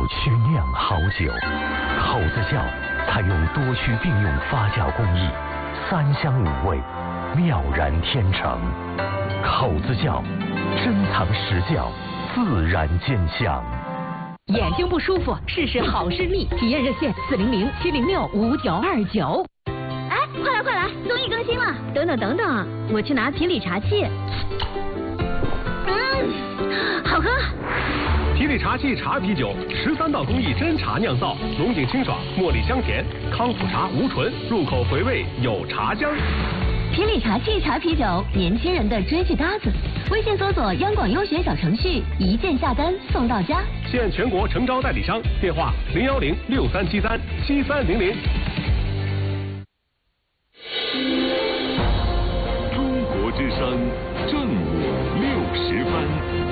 曲酿好酒。口子窖采用多区并用发酵工艺，3香5味，妙然天成。口子窖，珍藏实窖，自然见香。 眼睛不舒服，试试好视力，体验热线400-706-5929。 哎，快来快来，综艺更新了！等等，我去拿提理茶器。好喝。 提理茶器茶啤酒，13道工艺真茶酿造，浓井清爽，茉莉香甜，康普茶无醇，入口回味有茶香。 提理茶器茶啤酒，年轻人的追剧搭子。微信搜索央广优选小程序，一键下单送到家。 现全国诚招代理商，电话010-6373-7300。 中国之声正午60分。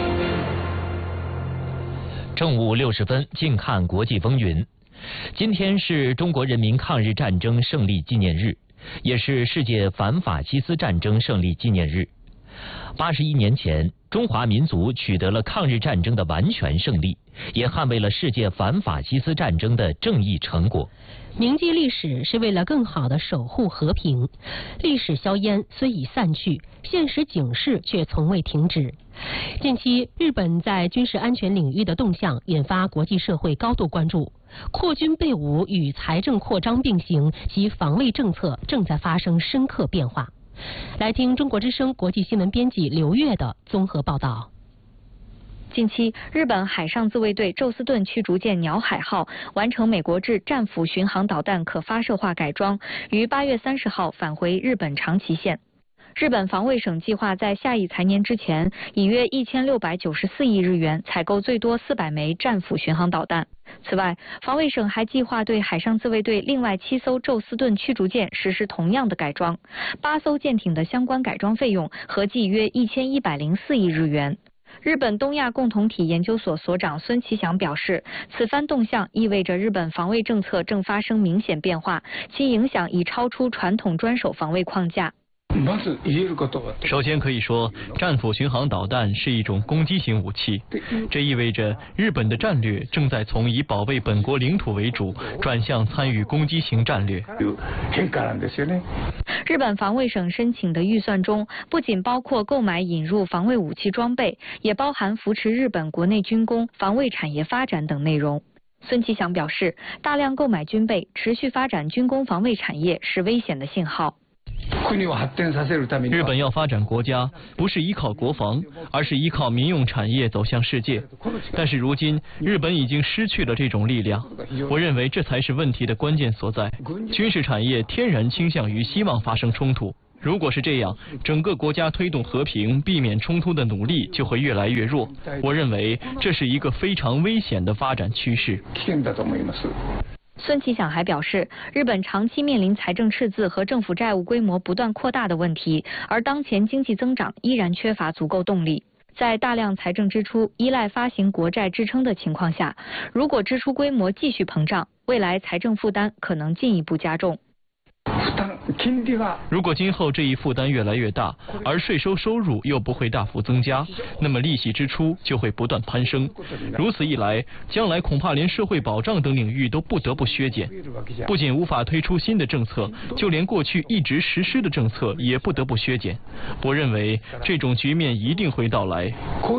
正午60分，静看国际风云。今天是中国人民抗日战争胜利纪念日，也是世界反法西斯战争胜利纪念日。81年前，中华民族取得了抗日战争的完全胜利，也捍卫了世界反法西斯战争的正义成果。 铭记历史是为了更好地守护和平。历史硝烟虽已散去，现实警示却从未停止。近期，日本在军事安全领域的动向引发国际社会高度关注。扩军备武与财政扩张并行，其防卫政策正在发生深刻变化。来听中国之声国际新闻编辑刘越的综合报道。 近期，日本海上自卫队宙斯盾驱逐舰鸟海号完成美国制战斧巡航导弹可发射化改装，于8月30号返回日本长崎县。日本防卫省计划在下一财年之前，以约1694亿日元采购最多400枚战斧巡航导弹。此外，防卫省还计划对海上自卫队另外7艘宙斯盾驱逐舰实施同样的改装，8艘舰艇的相关改装费用合计约1104亿日元。日本东亚共同体研究所所长孙其祥表示，此番动向意味着日本防卫政策正发生明显变化，其影响已超出传统专守防卫框架。 首先可以说，战斧巡航导弹是一种攻击型武器，这意味着日本的战略正在从以保卫本国领土为主，转向参与攻击型战略。 日本防卫省申请的预算中，不仅包括购买引入防卫武器装备，也包含扶持日本国内军工、防卫产业发展等内容。孙其祥表示，大量购买军备，持续发展军工防卫产业是危险的信号。 日本要发展国家，不是依靠国防，而是依靠民用产业走向世界。但是如今，日本已经失去了这种力量。我认为这才是问题的关键所在。军事产业天然倾向于希望发生冲突。如果是这样，整个国家推动和平、避免冲突的努力就会越来越弱。我认为这是一个非常危险的发展趋势。 孙其祥还表示，日本长期面临财政赤字和政府债务规模不断扩大的问题，而当前经济增长依然缺乏足够动力。在大量财政支出依赖发行国债支撑的情况下，如果支出规模继续膨胀，未来财政负担可能进一步加重。 如果今后这一负担越来越大，而税收入又不会大幅增加，那么利息支出就会不断攀升。如此一来，将来恐怕连社会保障等领域都不得不削减，不仅无法推出新的政策，就连过去一直实施的政策也不得不削减。我认为这种局面一定会到来。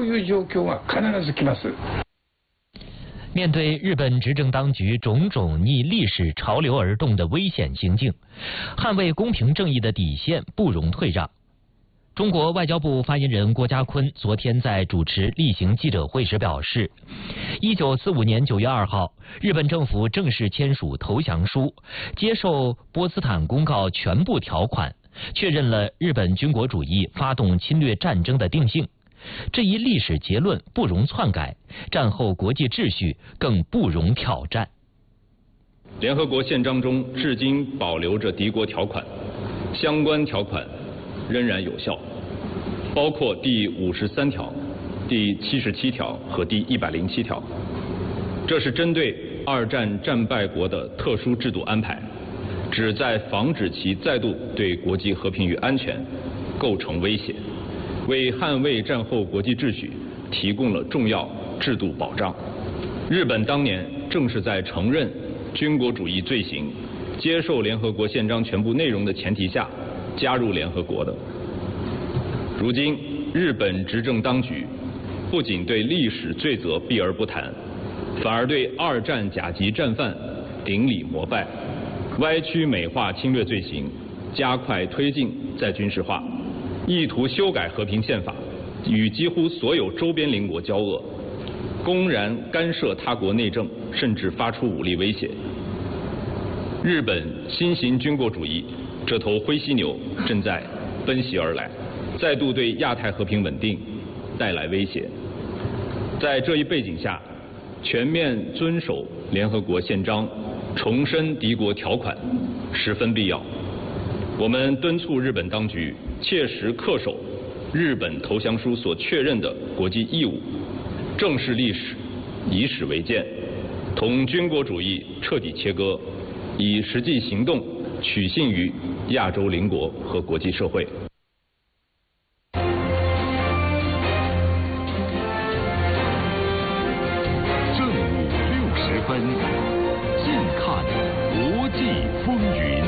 面对日本执政当局种种逆历史潮流而动的危险行径，捍卫公平正义的底线不容退让。中国外交部发言人郭家坤昨天在主持例行记者会时表示，1945年9月2号，日本政府正式签署投降书，接受波茨坦公告全部条款，确认了日本军国主义发动侵略战争的定性。这一历史结论不容篡改，战后国际秩序更不容挑战。 联合国宪章中至今保留着敌国条款，相关条款仍然有效，包括第53条、第77条和第107条。这是针对二战战败国的特殊制度安排，旨在防止其再度对国际和平与安全构成威胁，为捍卫战后国际秩序提供了重要制度保障。 日本当年正是在承认军国主义罪行、接受联合国宪章全部内容的前提下加入联合国的。如今，日本执政当局不仅对历史罪责避而不谈，反而对二战甲级战犯顶礼膜拜，歪曲美化侵略罪行，加快推进再军事化，意图修改和平宪法，与几乎所有周边邻国交恶，公然干涉他国内政，甚至发出武力威胁。日本新型军国主义这头灰犀牛正在奔袭而来，再度对亚太和平稳定带来威胁。在这一背景下，全面遵守联合国宪章，重申敌国条款十分必要。我们敦促日本当局切实恪守日本投降书所确认的国际义务，正视历史，以史为鉴，同军国主义彻底切割，以实际行动取信于亚洲邻国和国际社会。 正午60分，近看国际风云。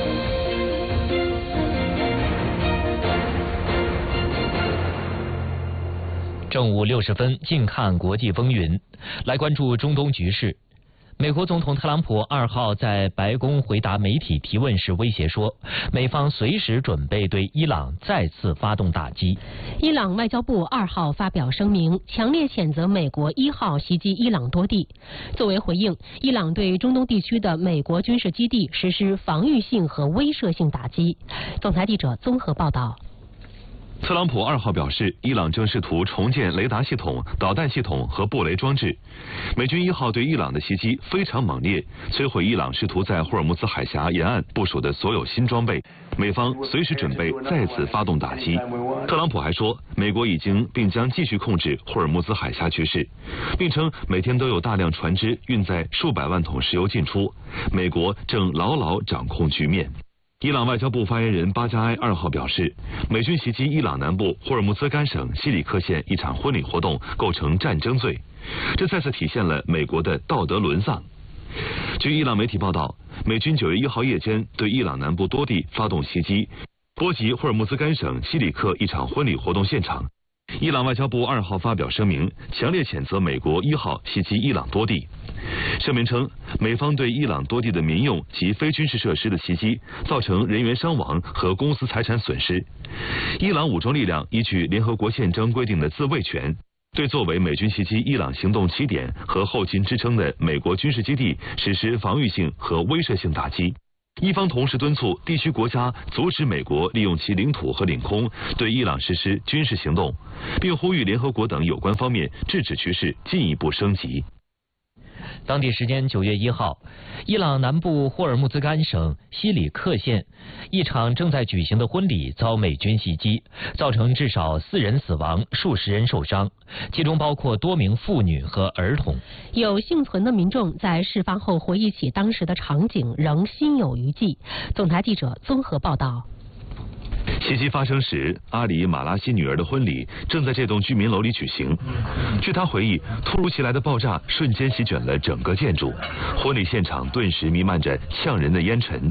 正午60分，近看国际风云，来关注中东局势。美国总统特朗普2号在白宫回答媒体提问时威胁说，美方随时准备对伊朗再次发动打击。 伊朗外交部2号发表声明，强烈谴责美国1号袭击伊朗多地。作为回应，伊朗对中东地区的美国军事基地实施防御性和威慑性打击。总台记者综合报道。 特朗普2号表示，伊朗正试图重建雷达系统、导弹系统和布雷装置。美军1号对伊朗的袭击非常猛烈，摧毁伊朗试图在霍尔木兹海峡沿岸部署的所有新装备。美方随时准备再次发动打击。特朗普还说，美国已经并将继续控制霍尔木兹海峡局势，并称每天都有大量船只运载数百万桶石油进出，美国正牢牢掌控局面。伊朗外交部发言人巴加埃2号表示，美军袭击伊朗南部霍尔木兹干省西里克县一场婚礼活动构成战争罪，这再次体现了美国的道德沦丧。据伊朗媒体报道，美军9月1号夜间对伊朗南部多地发动袭击，波及霍尔木兹干省西里克一场婚礼活动现场。伊朗外交部2号发表声明，强烈谴责美国1号袭击伊朗多地。声明称，美方对伊朗多地的民用及非军事设施的袭击，造成人员伤亡和公司财产损失。伊朗武装力量依据联合国宪章规定的自卫权，对作为美军袭击伊朗行动起点和后勤支撑的美国军事基地实施防御性和威慑性打击。伊方同时敦促地区国家阻止美国利用其领土和领空对伊朗实施军事行动，并呼吁联合国等有关方面制止局势进一步升级。 当地时间9月1号，伊朗南部霍尔木兹干省西里克县一场正在举行的婚礼遭美军袭击，造成至少4人死亡，数十人受伤，其中包括多名妇女和儿童。 有幸存的民众在事发后回忆起当时的场景，仍心有余悸。总台记者综合报道。 袭击发生时，阿里马拉西女儿的婚礼正在这栋居民楼里举行。据他回忆，突如其来的爆炸瞬间席卷了整个建筑，婚礼现场顿时弥漫着呛人的烟尘。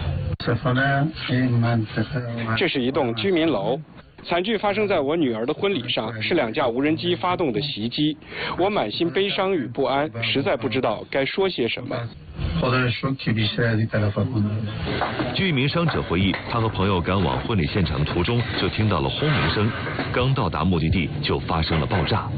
这是一栋居民楼。惨剧发生在我女儿的婚礼上，是2架无人机发动的袭击。我满心悲伤与不安，实在不知道该说些什么。 据一名伤者回忆，他和朋友赶往婚礼现场的途中就听到了轰鸣声，刚到达目的地就发生了爆炸。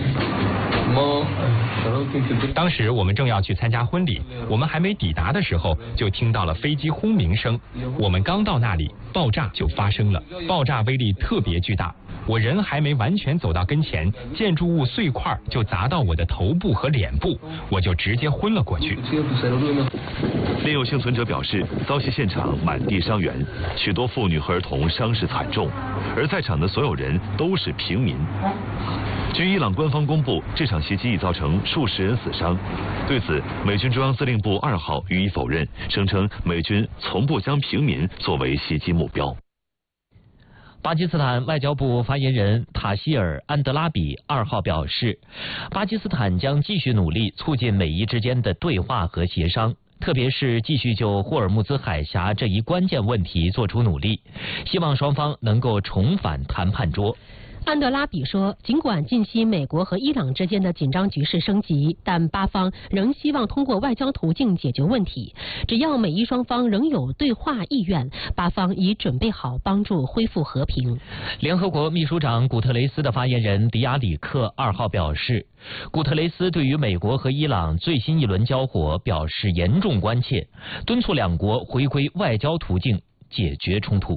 当时我们正要去参加婚礼，我们还没抵达的时候就听到了飞机轰鸣声，我们刚到那里，爆炸就发生了，爆炸威力特别巨大，我人还没完全走到跟前，建筑物碎块就砸到我的头部和脸部，我就直接昏了过去。 另有幸存者表示，遭袭现场满地伤员，许多妇女和儿童伤势惨重，而在场的所有人都是平民。据伊朗官方公布，这场袭击已造成数十人死伤。对此，美军中央司令部2号予以否认，声称美军从不将平民作为袭击目标。 巴基斯坦外交部发言人塔希尔·安德拉比2号表示，巴基斯坦将继续努力促进美伊之间的对话和协商，特别是继续就霍尔木兹海峡这一关键问题做出努力，希望双方能够重返谈判桌。 安德拉比说，尽管近期美国和伊朗之间的紧张局势升级，但巴方仍希望通过外交途径解决问题。只要美伊双方仍有对话意愿，巴方已准备好帮助恢复和平。 联合国秘书长古特雷斯的发言人迪亚里克2号表示，古特雷斯对于美国和伊朗最新一轮交火表示严重关切，敦促两国回归外交途径解决冲突。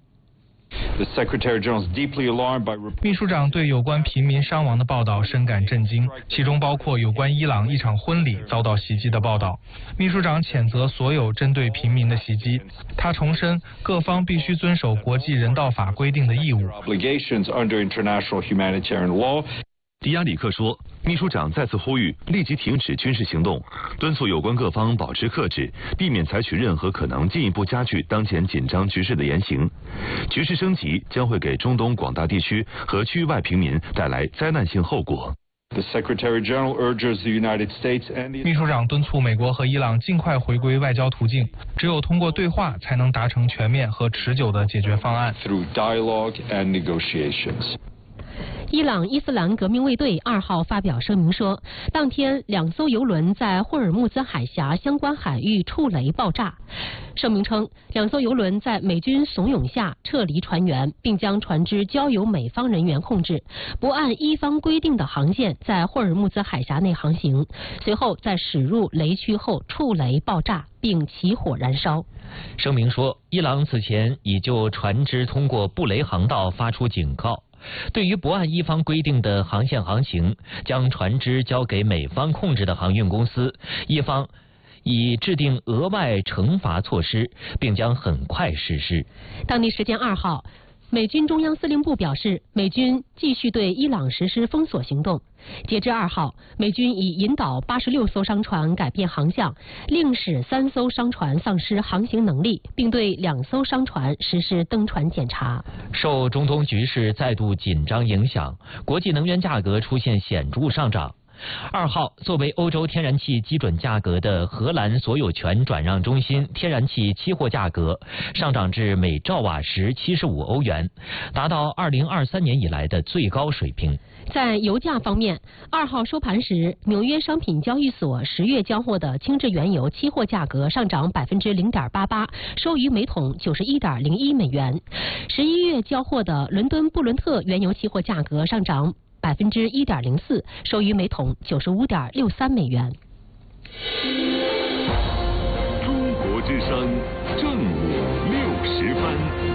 秘书长对有关平民伤亡的报道深感震惊，其中包括有关伊朗一场婚礼遭到袭击的报道。秘书长谴责所有针对平民的袭击，他重申各方必须遵守国际人道法规定的义务。 迪亚里克说，秘书长再次呼吁立即停止军事行动，敦促有关各方保持克制，避免采取任何可能进一步加剧当前紧张局势的言行。局势升级将会给中东广大地区和区域外平民带来灾难性后果。 秘书长敦促美国和伊朗尽快回归外交途径，只有通过对话才能达成全面和持久的解决方案。 伊朗伊斯兰革命卫队2号发表声明说，当天2艘油轮在霍尔木兹海峡相关海域触雷爆炸。声明称，2艘油轮在美军怂恿下撤离船员，并将船只交由美方人员控制，不按伊方规定的航线在霍尔木兹海峡内航行，随后在驶入雷区后触雷爆炸并起火燃烧。 声明说，伊朗此前已就船只通过布雷航道发出警告，对于不按伊方规定的航线航行，将船只交给美方控制的航运公司，伊方已制定额外惩罚措施，并将很快实施。 当地时间2号，美军中央司令部表示，美军继续对伊朗实施封锁行动。截至2号，美军已引导86艘商船改变航向，另使3艘商船丧失航行能力，并对2艘商船实施登船检查。 受中东局势再度紧张影响，国际能源价格出现显著上涨。2号，作为欧洲天然气基准价格的荷兰所有权转让中心天然气期货价格上涨至每兆瓦时75欧元，达到2023年以来的最高水平。 在油价方面，2号收盘时，纽约商品交易所10月交货的轻质原油期货价格上涨 0.88%， 收于每桶 91.01 美元。11月交货的伦敦布伦特原油期货价格上涨 1.04%， 收于每桶 95.63 美元。 中国之声正午60分。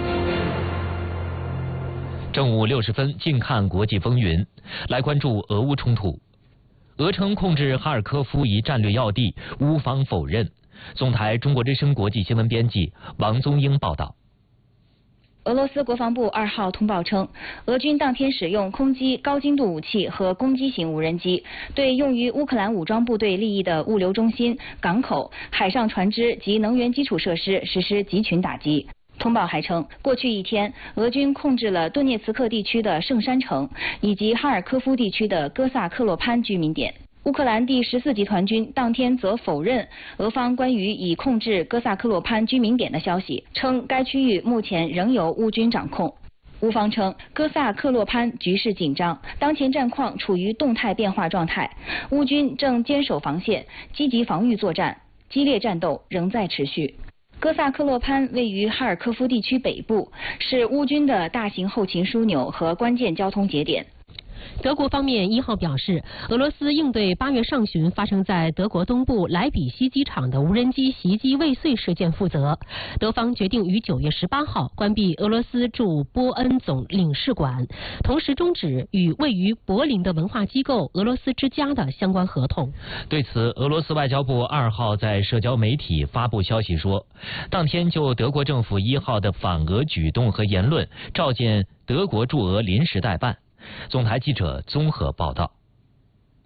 正午60分，近看国际风云，来关注俄乌冲突。俄称控制哈尔科夫一战略要地，乌方否认。总台中国之声国际新闻编辑王宗英报道。 俄罗斯国防部2号通报称，俄军当天使用空击高精度武器和攻击型无人机，对用于乌克兰武装部队利益的物流中心、港口、海上船只及能源基础设施实施集群打击。通报还称，过去1天，俄军控制了顿涅茨克地区的圣山城以及哈尔科夫地区的哥萨克洛潘居民点。乌克兰第14集团军当天则否认俄方关于已控制哥萨克洛潘居民点的消息，称该区域目前仍由乌军掌控。乌方称，哥萨克洛潘局势紧张，当前战况处于动态变化状态，乌军正坚守防线，积极防御作战，激烈战斗仍在持续。哥萨克洛潘位于哈尔科夫地区北部，是乌军的大型后勤枢纽和关键交通节点。 德国方面1号表示，俄罗斯应对8月上旬发生在德国东部莱比锡机场的无人机袭击未遂事件负责。德方决定于9月18号关闭俄罗斯驻波恩总领事馆，同时终止与位于柏林的文化机构俄罗斯之家的相关合同。 对此，俄罗斯外交部2号在社交媒体发布消息说，当天就德国政府1号的反俄举动和言论召见德国驻俄临时代办。总台记者综合报道。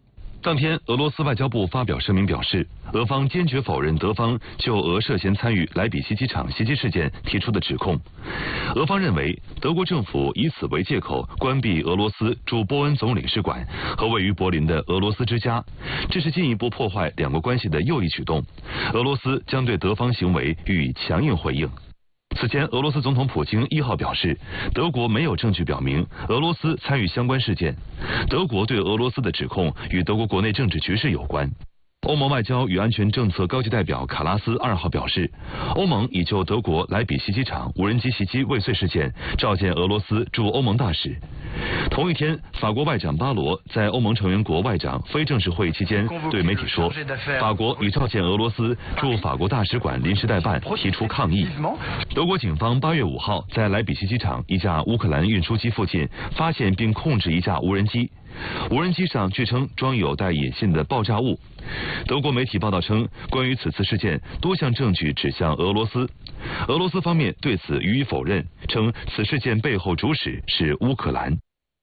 当天，俄罗斯外交部发表声明表示，俄方坚决否认德方就俄涉嫌参与莱比锡机场袭击事件提出的指控。俄方认为，德国政府以此为借口关闭俄罗斯驻波恩总领事馆和位于柏林的俄罗斯之家，这是进一步破坏两国关系的右翼举动。俄罗斯将对德方行为予以强硬回应。此前，俄罗斯总统普京1号表示，德国没有证据表明俄罗斯参与相关事件。德国对俄罗斯的指控与德国国内政治局势有关。欧盟外交与安全政策高级代表卡拉斯2号表示，欧盟已就德国莱比锡机场无人机袭击未遂事件召见俄罗斯驻欧盟大使。同一天，法国外长巴罗在欧盟成员国外长非正式会议期间对媒体说，法国已召见俄罗斯驻法国大使馆临时代办提出抗议。德国警方8月5号在莱比锡机场一架乌克兰运输机附近发现并控制一架无人机。无人机上据称装有带引信的爆炸物。德国媒体报道称，关于此次事件，多项证据指向俄罗斯。俄罗斯方面对此予以否认，称此事件背后主使是乌克兰。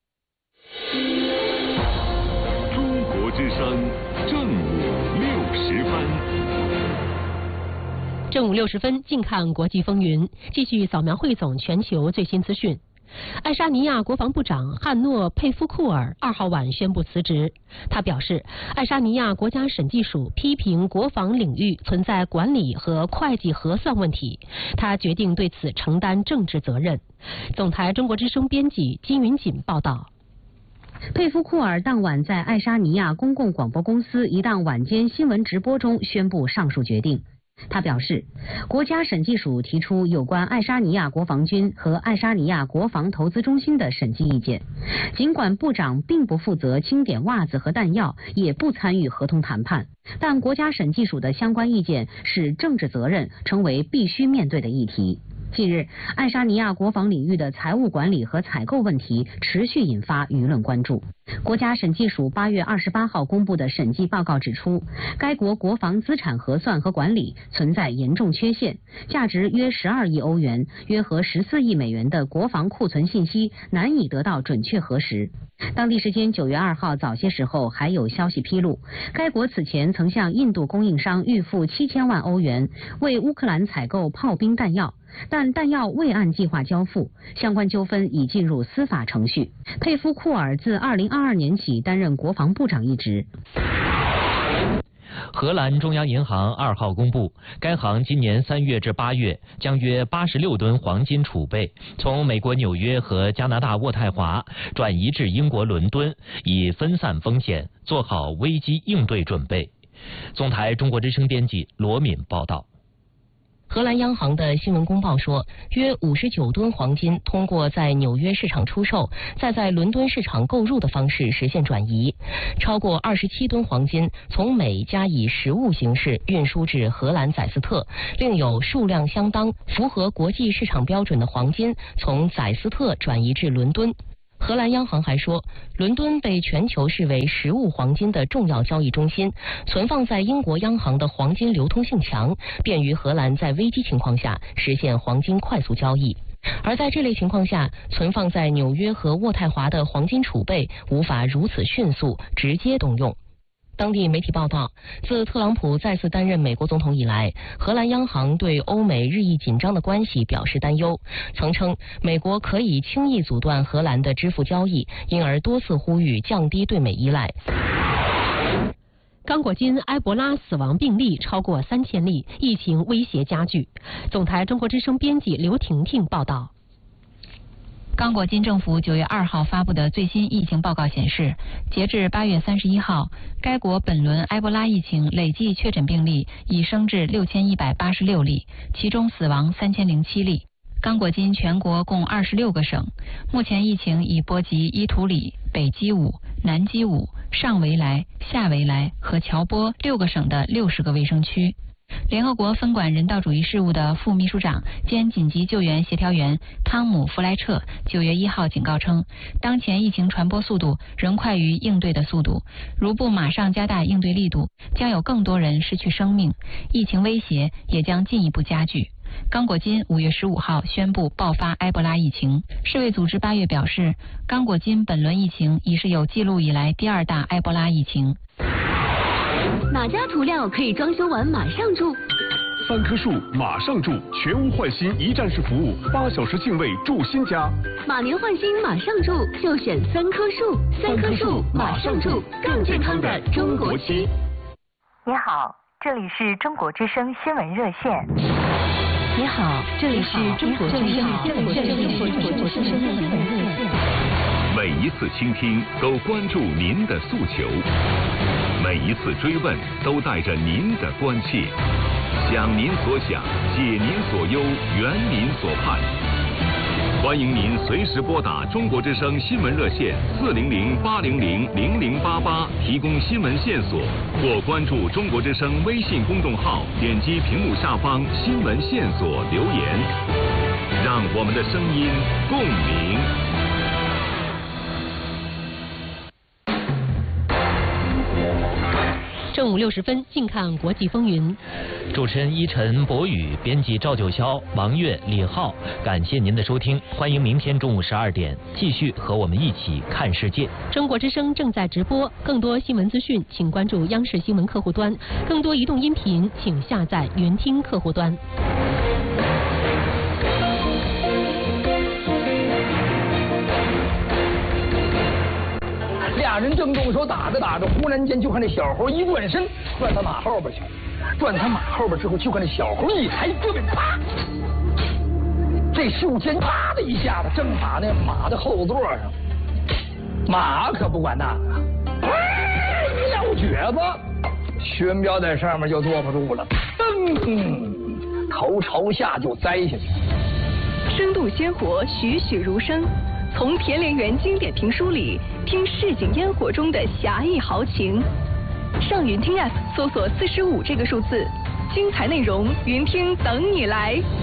中国之声正午60分。 正午60分，近看国际风云，继续扫描汇总全球最新资讯。爱沙尼亚国防部长汉诺佩夫库尔2号晚宣布辞职。他表示，爱沙尼亚国家审计署批评国防领域存在管理和会计核算问题，他决定对此承担政治责任。总台中国之声编辑金云锦报道。 佩夫库尔当晚在爱沙尼亚公共广播公司一档晚间新闻直播中宣布上述决定。他表示，国家审计署提出有关爱沙尼亚国防军和爱沙尼亚国防投资中心的审计意见。尽管部长并不负责清点袜子和弹药，也不参与合同谈判，但国家审计署的相关意见使政治责任成为必须面对的议题。近日，爱沙尼亚国防领域的财务管理和采购问题持续引发舆论关注。国家审计署8月28号公布的审计报告指出，该国国防资产核算和管理存在严重缺陷，价值约12亿欧元、约合14亿美元的国防库存信息难以得到准确核实。当地时间9月2号早些时候，还有消息披露，该国此前曾向印度供应商预付7000万欧元，为乌克兰采购炮兵弹药，但弹药未按计划交付，相关纠纷已进入司法程序。佩夫库尔自2022年起担任国防部长一职。 荷兰中央银行2号公布，该行今年3月至8月将约86吨黄金储备从美国纽约和加拿大渥太华转移至英国伦敦，以分散风险，做好危机应对准备。总台中国之声编辑罗敏报道。 荷兰央行的新闻公报说，约59吨黄金通过在纽约市场出售，再在伦敦市场购入的方式实现转移。超过27吨黄金从美加以实物形式运输至荷兰载斯特，另有数量相当、符合国际市场标准的黄金从载斯特转移至伦敦。荷兰央行还说，伦敦被全球视为实物黄金的重要交易中心，存放在英国央行的黄金流通性强，便于荷兰在危机情况下实现黄金快速交易。而在这类情况下，存放在纽约和渥太华的黄金储备无法如此迅速直接动用。当地媒体报道，自特朗普再次担任美国总统以来，荷兰央行对欧美日益紧张的关系表示担忧，曾称美国可以轻易阻断荷兰的支付交易，因而多次呼吁降低对美依赖。刚果金埃博拉死亡病例超过3000例，疫情威胁加剧。总台中国之声编辑刘婷婷报道。 刚果金政府9月2号发布的最新疫情报告显示，截至8月31号，该国本轮埃博拉疫情累计确诊病例已升至6186例，其中死亡3007例。刚果金全国共26个省，目前疫情已波及伊图里、北基伍、南基伍、上维莱、下维莱和乔波6个省的60个卫生区。联合国分管人道主义事务的副秘书长兼紧急救援协调员汤姆·弗莱彻9月1号警告称，当前疫情传播速度仍快于应对的速度，如不马上加大应对力度，将有更多人失去生命，疫情威胁也将进一步加剧。 刚果金5月15号宣布爆发埃博拉疫情。世卫组织8月表示，刚果金本轮疫情已是有记录以来第2大埃博拉疫情。 哪家涂料可以装修完马上住 ？3棵树马上住，全屋换新一站式服务，8小时净位住新家。 马年换新马上住，就选3棵树。3棵树马上住，更健康的中国期。 你好，这里是中国之声新闻热线。 你好，这里是中国之声新闻热线。 每一次倾听都关注您的诉求，每一次追问都带着您的关切。想您所想，解您所忧，圆您所盼。欢迎您随时拨打中国之声新闻热线400-800-0088提供新闻线索，或关注中国之声微信公众号，点击屏幕下方新闻线索留言，让我们的声音共鸣。 正午60分，近看国际风云。 主持人依晨、博宇，编辑赵九霄、王悦、李浩，感谢您的收听。欢迎明天中午12点继续和我们一起看世界。 中国之声正在直播，更多新闻资讯，请关注央视新闻客户端；更多移动音频，请下载云听客户端。 俩人正动手打着打着，忽然间就看那小猴一转身转他马后边去，转他马后边之后，就看那小猴一抬胳膊，啪！这袖尖啪的一下子正打那马的后座上，马可不管那个，一撂蹶子，宣彪在上面就坐不住了，噔，头朝下就栽下去。 生动鲜活，栩栩如生。从田连元经典评书里听市井烟火中的侠义豪情。上云听 App 搜索45这个数字，精彩内容云听等你来。